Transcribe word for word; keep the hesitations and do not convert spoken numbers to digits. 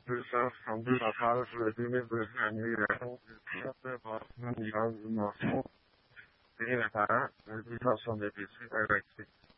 This has come to the palace with me with and we are the Boston Young Muscle. Being a parent, we have some of the directly.